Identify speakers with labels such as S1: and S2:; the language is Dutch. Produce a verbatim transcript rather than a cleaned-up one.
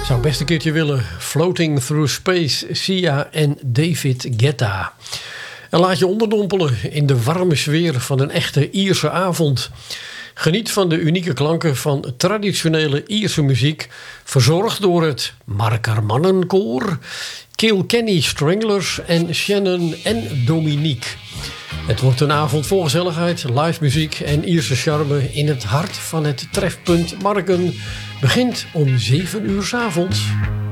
S1: Zou best een keertje willen. Floating Through Space, Sia en David Guetta. En laat je onderdompelen in de warme sfeer van een echte Ierse avond. Geniet van de unieke klanken van traditionele Ierse muziek, verzorgd door het Markermannenkoor, Kilkenny Stranglers en Shannon en Dominique. Het wordt een avond vol gezelligheid, live muziek en Ierse charme in het hart van het trefpunt Marken. Begint om zeven uur 's avonds.